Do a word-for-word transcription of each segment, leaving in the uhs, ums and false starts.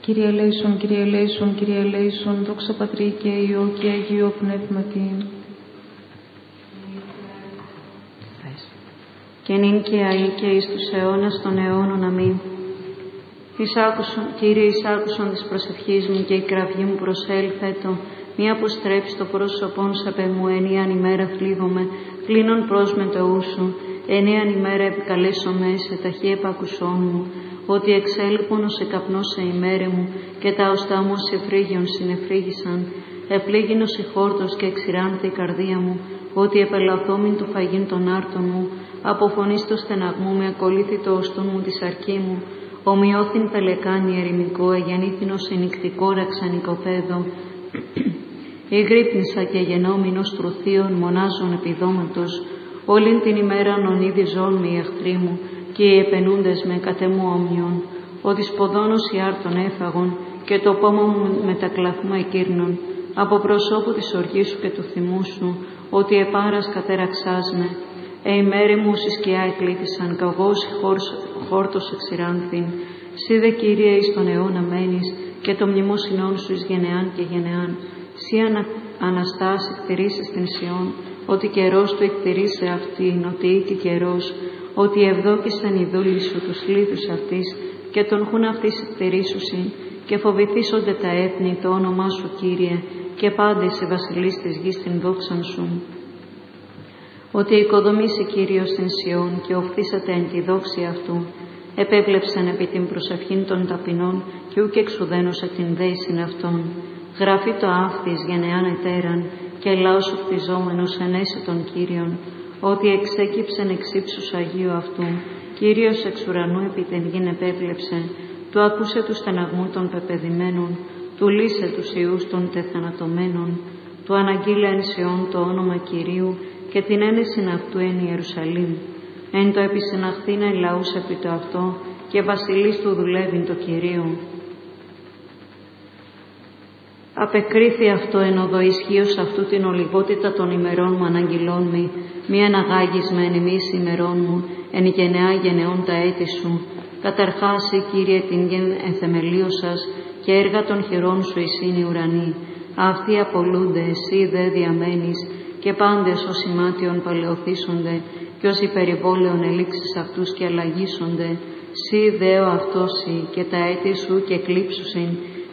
Κύριε ελέησον, Κύριε ελέησον, Κύριε ελέησον, δόξα Πατρί και Υιό και Αγίο Πνεύματι. Και νυν και αεί και εις τους αιώνας των αιώνων. Αμήν. Εισάκουσον, Κύριε, εισάκουσον της προσευχής μου και η κραυγή μου προσέλθετο, μη αποστρέψει το πρόσωπον σε πεμού, ενίαν ημέρα θλίβομαι, κλείνον προς με το ούσου, ενίαν ημέρα επικαλέσομαι σε ταχύ επακουσόν μου, ότι εξέλιπον ως εκαπνός σε ημέρε μου και τα οστά μου ως εφρίγιον συνεφρίγησαν, επλήγινος η χόρτος και εξηράνθη η καρδία μου, ότι επελαθόμην του φαγήν των άρτων μου, από φωνής του στεναγμού με ακολύθη το οστόν μου της αρκή μου, ομοιώθην πελεκάνη ερημικό, εγεννήθηνος ενικτικό ραξανικοπέδο. Ηγρύπνησα και γεννόμην ως τρουθείων μονάζων επιδόματος, όλην την ημέρα νονίδι ζών με οι εχθροί μου, και οι επενούντες με κατέμου όμοιον, ότι σποδόνος η άρτων έφαγον, και το πόμο μου με τα κλαθμά εκύρνων, από προσώπου της οργής σου και του θυμού σου, ότι επάρας κατέραξάς με. Ε, ημέρη μου στη σκιά εκλήθησαν, καγός χόρτος εξηράνθην. Σύ δε, Κύριε, εις τον αιώνα μένεις, και το μνημόσυνόν σου εις γενεάν και γενεάν. Σύ ανα, αναστάς εκτηρήσεις την Σιών, ότι καιρός του εκτηρήσε αυτήν, ότι ή και καιρός, ότι ευδόκησαν οι δούλοι σου τους λίθους αυτής, και τον χουν αυτής εκτηρήσουσιν, και φοβηθήσονται τα έθνη το όνομά σου, Κύριε, και πάντες οι βασιλείς της γης την δόξαν σου. Ότι οικοδομήσει Κύριος την Σιών και οφθήσατε εν τη δόξη αυτού, επέβλεψαν επί την προσευχήν των ταπεινών και ούκ εξουδένωσε την δέησιν αυτών. Γραφεί το αύθης γενεάν ετέραν και λαός οφθιζόμενος ενέσει των Κύριων, ότι εξέκυψεν εξ ύψους Αγίου αυτού, Κύριος εξ ουρανού επί την γην επέβλεψε, του ακούσε του στεναγμού των πεπεδημένων, του λύσε τους ιούς των τεθανατωμένων, του αναγγείλε εν Σιών το όνομα Κυρίου και την ένεσιν αυτού εν Ιερουσαλήμ. Εν το επισυναχθήνε λαούς επί το αυτό και βασιλείς του δουλεύειν το Κυρίο. Απεκρίθη αυτό εν οδο ισχύος αυτού την ολιγότητα των ημερών μου αναγγυλών μη, μη αναγάγεις με εν ημείς ημερών μου, εν γενεά γενεών τα έτη σου. Καταρχάς, Κύριε, την γεν εθεμελίωσας και έργα των χειρών σου εισήν οι ουρανοί. Αυτοί απολούνται, εσύ δε διαμένεις, και πάντες ως ημάτιον παλαιοθήσονται, και ως υπερηβόλαιον ελήξεις αυτούς και αλλαγήσονται. Σύ δε ο αυτόσι, και τα έτη σου και κλείψουσιν,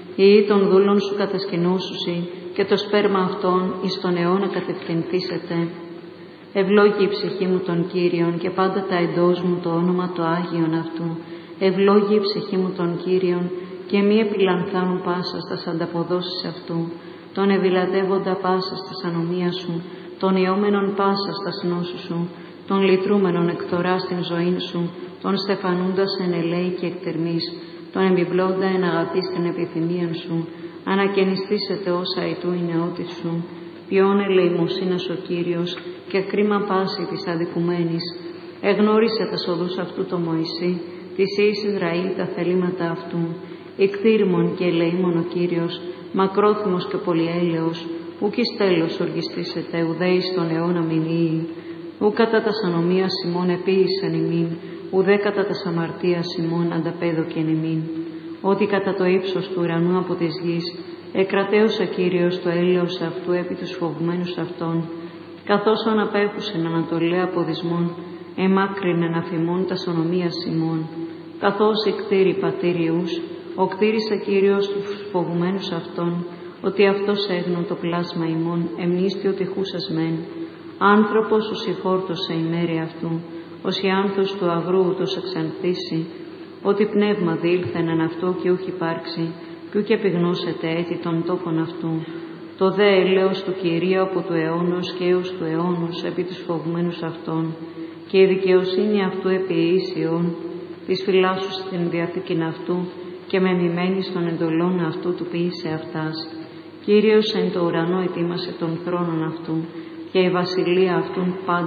ή των δούλων σου κατασκηνώσουσι, και το σπέρμα αυτών εις τον αιώνα κατευθυνθήσετε. Ευλόγη η ψυχή μου των Κύριων, και πάντα τα εντός μου το όνομα το Άγιον αυτού. Ευλόγη η ψυχή μου των Κύριων, και μη επιλανθάνουν πάσα στας ανταποδόσεις αυτού. Τον ευηλατεύοντα πάσα στας ανομία σου, τον ιόμενον πάσα στας νόσου σου, τον λυτρούμενον εκθορά στην ζωήν σου, τον στεφανούντας εν ελέη και εκτερμής, τον εμπιπλώντα εν αγαθή στην επιθυμίαν σου, ανακαινιστήσετε όσα ητού η νεότη σου. Ποιόν ελεημοσύνας ο Κύριος, και κρίμα πάση της αδικουμένης. Εγνώρισε τα οδούς αυτού το Μωυσή, της εις Ισραήλ τα θελήματα αυτού. Εκθύρμον και ελεήμον ο Κύριος, μακρόθυμος και πολυέλεος, ουκ εις τέλος οργιστήσετε, ουδέ εις τον αιώνα μηνύει. Ου κατά τας ανομίας ημών επίησαν ημίν, ουδέ κατά τας αμαρτίας ημών ανταπέδοκεν ημίν. Ότι κατά το ύψος του ουρανού από της γης, εκρατέωσα Κύριος το έλεος αυτού επί τους φοβμένους αυτών, καθώς αναπέχουσεν ανατολέα αποδισμών, εμάκρυνεν αφημών τας ονομίας ημών. Καθώς εκτήρη πατήριους, οκτήρισα Κύριος τους φοβουμένους αυτών, ότι αυτός έγνω το πλάσμα ημών, εμνίστιο τυχούσας μεν. Άνθρωπος ους ηφόρτωσε η μέρη αυτού, ως η άνθος του αγρού ούτως εξανθήσει, ότι πνεύμα διήλθεν εν αυτό και ούχ υπάρξει, κι ούκ επιγνώσετε έτη των τόπων αυτού. Το δε έλεος του Κυρίου από του αιώνος και έως του αιώνος επί τους φοβουμένους αυτών, και η δικαιοσύνη αυτού επί ίσιον, της φυλάσσου στην διαθήκην αυτού, και με μημένης των εντολών αυτού του ποιήσε αυτάς. Κύριος εν το ουρανό ετοίμασε τον θρόνον αυτού, και η βασιλεία αυτούν πάντα